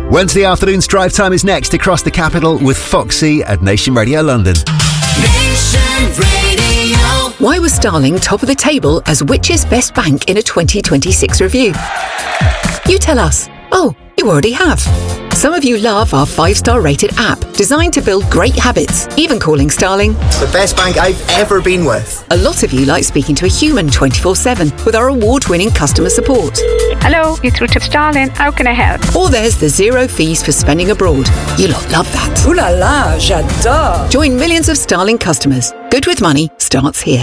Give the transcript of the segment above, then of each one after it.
Wednesday afternoon's drive time is next across the capital with Foxy at Nation Radio London. Nation Radio. Why was Starling top of the table as which's best bank in a 2026 review? You tell us. Oh, you already have. Some of you love our 5-star rated app, designed to build great habits, even calling Starling the best bank I've ever been with. A lot of you like speaking to a human 24/7 with our award-winning customer support. Hello, you're through to Starling. How can I help? Or there's the 0 fees for spending abroad. You lot love that. Ooh la la, j'adore. Join millions of Starling customers. Good with money starts here.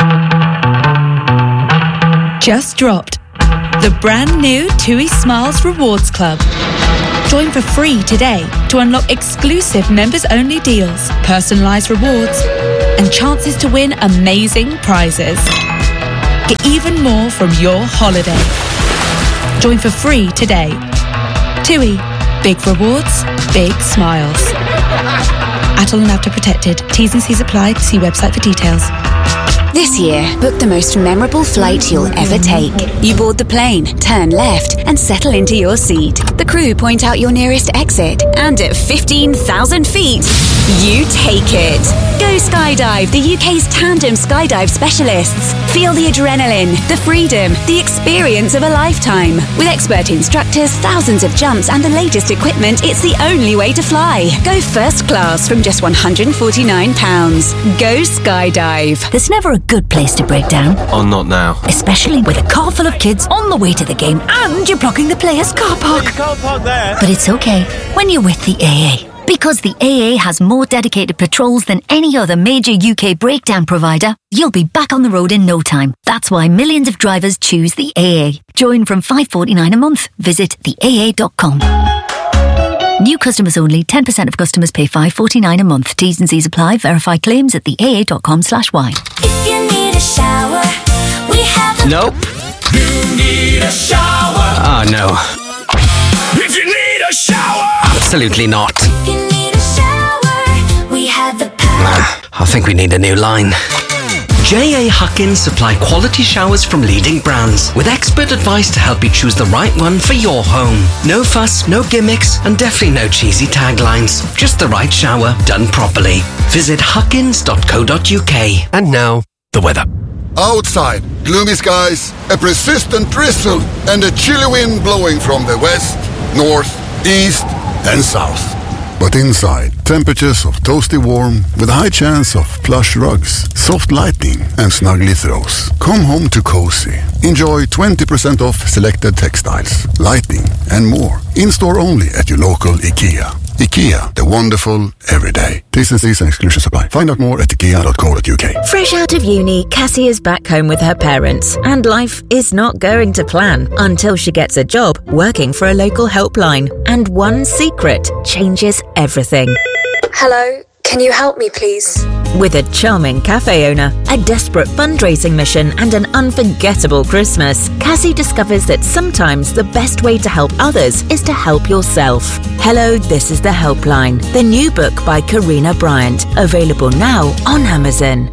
Just dropped. The brand new TUI Smiles Rewards Club. Join for free today to unlock exclusive members-only deals, personalised rewards, and chances to win amazing prizes. Get even more from your holiday. Join for free today. TUI. Big rewards, big smiles. Atol and After Protected. T's and C's apply. See website for details. This year, book the most memorable flight you'll ever take. You board the plane, turn left, and settle into your seat. The crew point out your nearest exit, and at 15,000 feet, you take it. Go skydive, the UK's tandem skydive specialists. Feel the adrenaline, the freedom, the experience of a lifetime. With expert instructors, thousands of jumps, and the latest equipment, it's the only way to fly. Go first class from just £149. Go skydive. There's never a good place to break down. Oh, not now. Especially with a car full of kids on the way to the game and you're blocking the players' car park. You can't park there. But it's okay when you're with the AA. Because the AA has more dedicated patrols than any other major UK breakdown provider, you'll be back on the road in no time. That's why millions of drivers choose the AA. Join from $5.49 a month. Visit theaa.com. New customers only. 10% of customers pay $5.49 a month. T's and C's apply. Verify claims at theaa.com/y. If you need a shower, we have a... Nope. You need a shower. Ah, no. If you need a shower. Absolutely not. If you need a shower, we have the power. I think we need a new line. J.A. Huckins supply quality showers from leading brands with expert advice to help you choose the right one for your home. No fuss, no gimmicks, and definitely no cheesy taglines. Just the right shower done properly. Visit huckins.co.uk. And now, the weather. Outside, gloomy skies, a persistent drizzle, and a chilly wind blowing from the west, north, east, and south. But inside, temperatures of toasty warm with a high chance of plush rugs, soft lighting, and snuggly throws. Come home to cozy. Enjoy 20% off selected textiles, lighting, and more. In-store only at your local IKEA. IKEA, the wonderful everyday. T's and C's and exclusions apply. Find out more at ikea.co.uk. Fresh out of uni, Cassie is back home with her parents, and life is not going to plan until she gets a job working for a local helpline. And one secret changes everything. Hello, can you help me, please? With a charming cafe owner, a desperate fundraising mission, and an unforgettable Christmas, Cassie discovers that sometimes the best way to help others is to help yourself. Hello, This is the Helpline, the new book by Karina Bryant, available now on Amazon.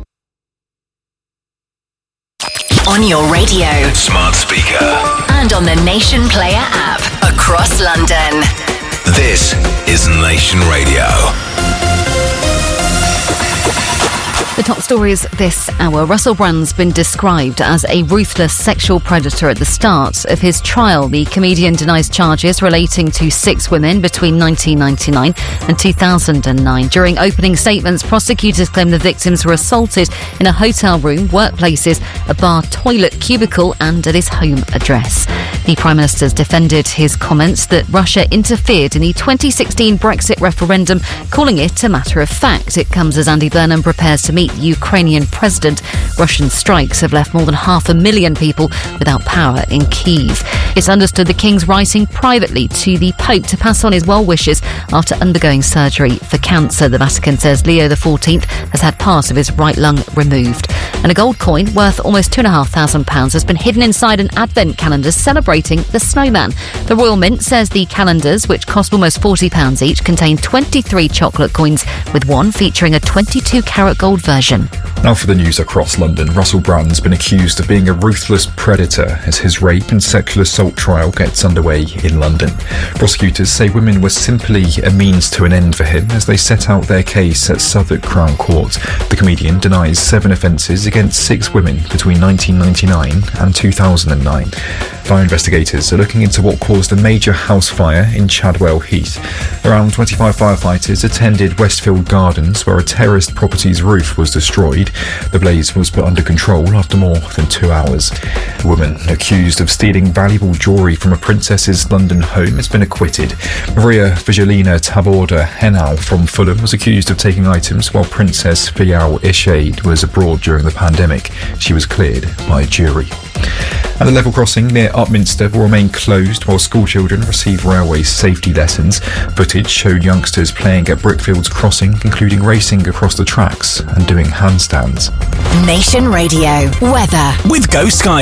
On your radio, smart speaker, and on the Nation Player app across London. This is Nation Radio. The top stories this hour. Russell Brand's been described as a ruthless sexual predator at the start of his trial. The comedian denies charges relating to 6 women between 1999 and 2009. During opening statements, prosecutors claim the victims were assaulted in a hotel room, workplaces, a bar, toilet, cubicle and at his home address. The Prime Minister's defended his comments that Russia interfered in the 2016 Brexit referendum, calling it a matter of fact. It comes as Andy Burnham prepares to meet the Ukrainian president. Russian strikes have left more than 500,000 people without power in Kyiv. It's understood the King's writing privately to the Pope to pass on his well wishes after undergoing surgery for cancer. The Vatican says Leo XIV has had part of his right lung removed. And a gold coin worth almost £2,500 has been hidden inside an advent calendar celebrating the snowman. The Royal Mint says the calendars, which cost almost £40 each, contain 23 chocolate coins, with one featuring a 22-carat gold version version. Now for the news across London. Russell Brand's been accused of being a ruthless predator as his rape and sexual assault trial gets underway in London. Prosecutors say women were simply a means to an end for him as they set out their case at Southwark Crown Court. The comedian denies 7 offences against 6 women between 1999 and 2009. Fire investigators are looking into what caused a major house fire in Chadwell Heath. Around 25 firefighters attended Westfield Gardens, where a terraced property's roof was destroyed. The blaze was put under control after more than 2 hours. A woman accused of stealing valuable jewellery from a princess's London home has been acquitted. Maria Vigilina Taborda Henao from Fulham was accused of taking items while Princess Fial Ishade was abroad during the pandemic. She was cleared by a jury. And the level crossing near Upminster will remain closed while schoolchildren receive railway safety lessons. Footage showed youngsters playing at Brickfields Crossing, including racing across the tracks and doing handstands. Nation Radio weather with Go Sky.